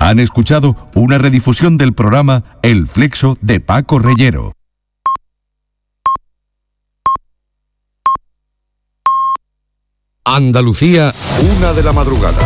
Han escuchado una redifusión del programa El Flexo de Paco Reyero. Andalucía, 1 de la madrugada.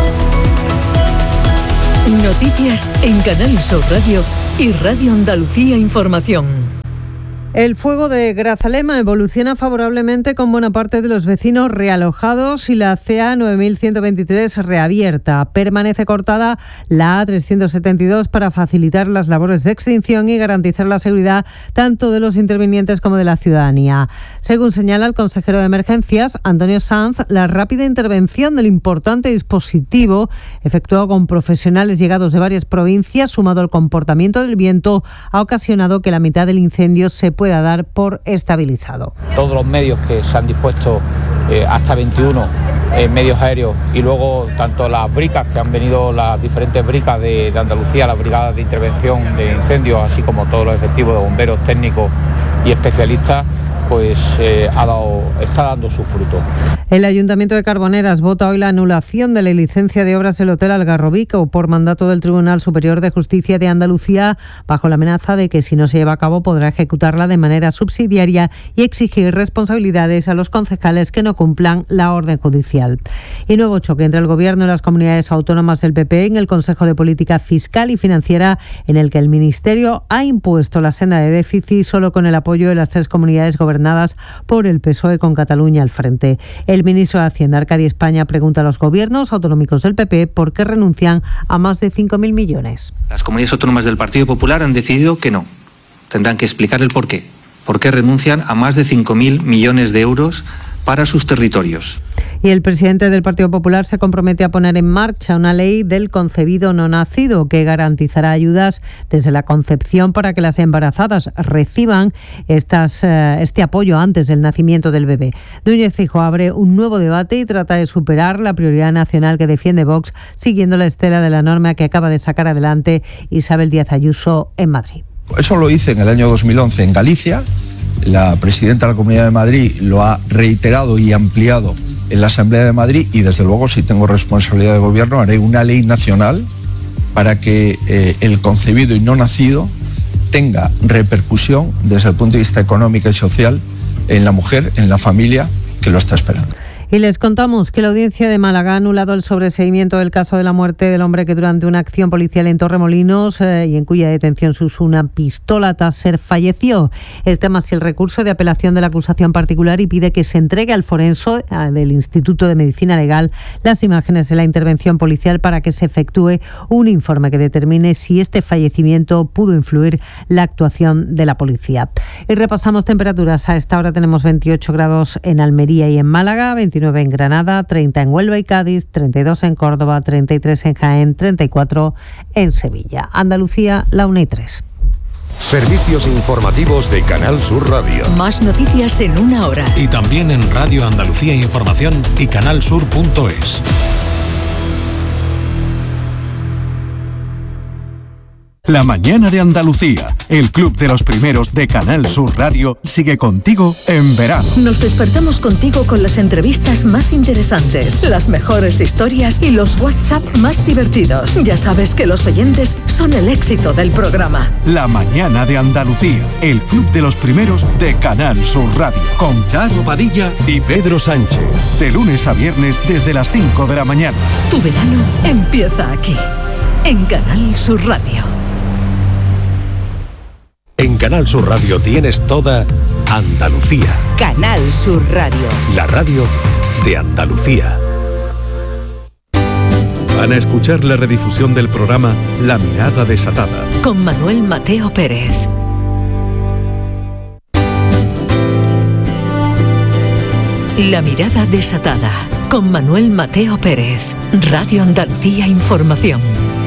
Noticias en Canal Sur Radio y Radio Andalucía Información. El fuego de Grazalema evoluciona favorablemente con buena parte de los vecinos realojados y la CA 9123 reabierta. Permanece cortada la A372 para facilitar las labores de extinción y garantizar la seguridad tanto de los intervinientes como de la ciudadanía. Según señala el consejero de Emergencias, Antonio Sanz, la rápida intervención del importante dispositivo efectuado con profesionales llegados de varias provincias, sumado al comportamiento del viento, ha ocasionado que la mitad del incendio se pueda dar por estabilizado. Todos los medios que se han dispuesto, hasta 21 medios aéreos, y luego tanto las bricas que han venido, las diferentes bricas de Andalucía, las brigadas de intervención de incendios, así como todos los efectivos de bomberos, técnicos y especialistas, pues está dando su fruto. El Ayuntamiento de Carboneras vota hoy la anulación de la licencia de obras del Hotel Algarrobico por mandato del Tribunal Superior de Justicia de Andalucía, bajo la amenaza de que si no se lleva a cabo podrá ejecutarla de manera subsidiaria y exigir responsabilidades a los concejales que no cumplan la orden judicial. Y nuevo choque entre el Gobierno y las comunidades autónomas del PP en el Consejo de Política Fiscal y Financiera, en el que el Ministerio ha impuesto la senda de déficit solo con el apoyo de las 3 comunidades gobernadas por el PSOE, con Cataluña al frente. El ministro de Hacienda, Arcadi España, pregunta a los gobiernos autonómicos del PP por qué renuncian a más de 5.000 millones. Las comunidades autónomas del Partido Popular han decidido que no. Tendrán que explicar el porqué. ¿Por qué renuncian a más de 5.000 millones de euros para sus territorios? Y el presidente del Partido Popular se compromete a poner en marcha una ley del concebido no nacido que garantizará ayudas desde la concepción para que las embarazadas reciban este apoyo antes del nacimiento del bebé. Núñez Feijóo abre un nuevo debate y trata de superar la prioridad nacional que defiende Vox, siguiendo la estela de la norma que acaba de sacar adelante Isabel Díaz Ayuso en Madrid. Eso lo hice en el año 2011 en Galicia. La presidenta de la Comunidad de Madrid lo ha reiterado y ampliado en la Asamblea de Madrid, y desde luego, si tengo responsabilidad de gobierno, haré una ley nacional para que el concebido y no nacido tenga repercusión desde el punto de vista económico y social en la mujer, en la familia que lo está esperando. Y les contamos que la Audiencia de Málaga ha anulado el sobreseimiento del caso de la muerte del hombre que durante una acción policial en Torremolinos y en cuya detención se usó una pistola Taser falleció. Este más el recurso de apelación de la acusación particular y pide que se entregue al forense del Instituto de Medicina Legal las imágenes de la intervención policial para que se efectúe un informe que determine si este fallecimiento pudo influir la actuación de la policía. Y repasamos temperaturas. A esta hora tenemos 28 grados en Almería y en Málaga, 29 en Granada, 30 en Huelva y Cádiz, 32 en Córdoba, 33 en Jaén, 34 en Sevilla. Andalucía, la 1:03. Servicios informativos de Canal Sur Radio. Más noticias en 1 hora. Y también en Radio Andalucía Información y canalsur.es. La mañana de Andalucía, el club de los primeros de Canal Sur Radio, sigue contigo en verano. Nos despertamos contigo con las entrevistas más interesantes, las mejores historias y los WhatsApp más divertidos. Ya sabes que los oyentes son el éxito del programa. La mañana de Andalucía, el club de los primeros de Canal Sur Radio, con Charo Padilla y Pedro Sánchez. De lunes a viernes desde las 5 de la mañana. Tu verano empieza aquí, en Canal Sur Radio. En Canal Sur Radio tienes toda Andalucía. Canal Sur Radio. La radio de Andalucía. Van a escuchar la redifusión del programa La Mirada Desatada. Con Manuel Mateo Pérez. La Mirada Desatada. Con Manuel Mateo Pérez. Radio Andalucía Información.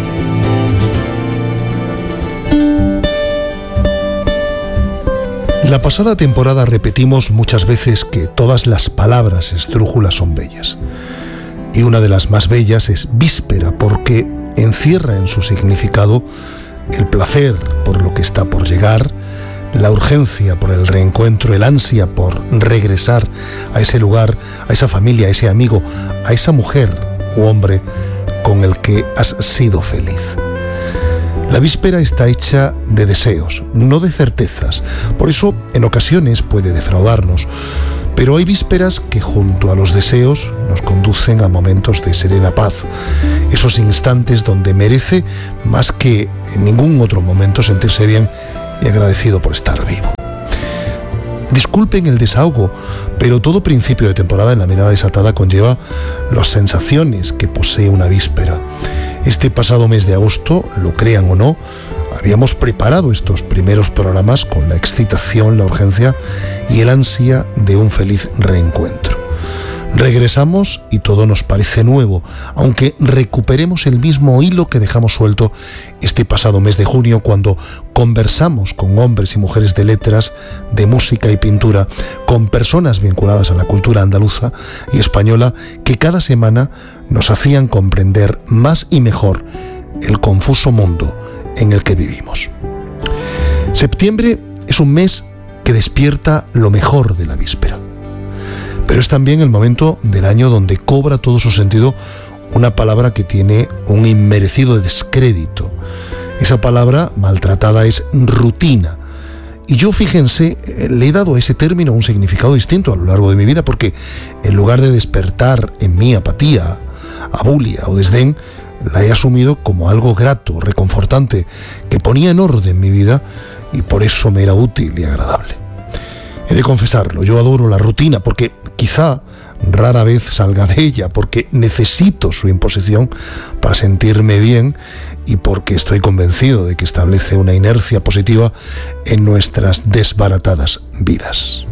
La pasada temporada repetimos muchas veces que todas las palabras esdrújulas son bellas. Y una de las más bellas es víspera, porque encierra en su significado el placer por lo que está por llegar, la urgencia por el reencuentro, el ansia por regresar a ese lugar, a esa familia, a ese amigo, a esa mujer u hombre con el que has sido feliz. La víspera está hecha de deseos, no de certezas. Por eso, en ocasiones puede defraudarnos. Pero hay vísperas que junto a los deseos nos conducen a momentos de serena paz. Esos instantes donde merece, más que en ningún otro momento, sentirse bien y agradecido por estar vivo. Disculpen el desahogo, pero todo principio de temporada en La Mirada Desatada conlleva las sensaciones que posee una víspera. Este pasado mes de agosto, lo crean o no, habíamos preparado estos primeros programas con la excitación, la urgencia y el ansia de un feliz reencuentro. Regresamos y todo nos parece nuevo, aunque recuperemos el mismo hilo que dejamos suelto este pasado mes de junio cuando conversamos con hombres y mujeres de letras, de música y pintura, con personas vinculadas a la cultura andaluza y española que cada semana nos hacían comprender más y mejor el confuso mundo en el que vivimos. Septiembre es un mes que despierta lo mejor de la víspera. Pero es también el momento del año donde cobra todo su sentido una palabra que tiene un inmerecido descrédito. Esa palabra maltratada es rutina. Y yo, fíjense, le he dado a ese término un significado distinto a lo largo de mi vida, porque en lugar de despertar en mí apatía, abulia o desdén, la he asumido como algo grato, reconfortante, que ponía en orden mi vida y por eso me era útil y agradable. He de confesarlo, yo adoro la rutina porque quizá rara vez salga de ella, porque necesito su imposición para sentirme bien y porque estoy convencido de que establece una inercia positiva en nuestras desbaratadas vidas.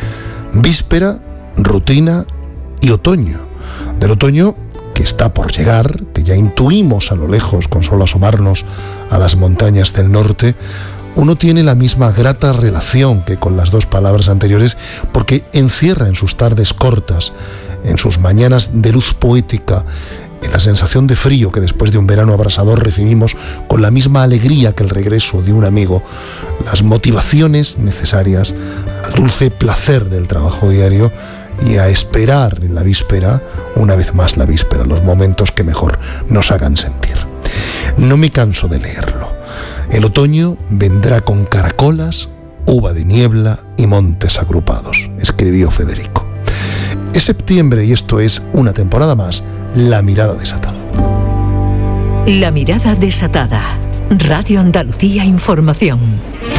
Víspera, rutina y otoño. Del otoño que está por llegar, que ya intuimos a lo lejos con solo asomarnos a las montañas del norte, uno tiene la misma grata relación que con las dos palabras anteriores porque encierra en sus tardes cortas, en sus mañanas de luz poética, en la sensación de frío que después de un verano abrasador recibimos con la misma alegría que el regreso de un amigo, las motivaciones necesarias al dulce placer del trabajo diario y a esperar en la víspera, una vez más la víspera, los momentos que mejor nos hagan sentir. No me canso de leerlo. El otoño vendrá con caracolas, uva de niebla y montes agrupados, escribió Federico. Es septiembre y esto es una temporada más, La Mirada Desatada. La Mirada Desatada. Radio Andalucía Información.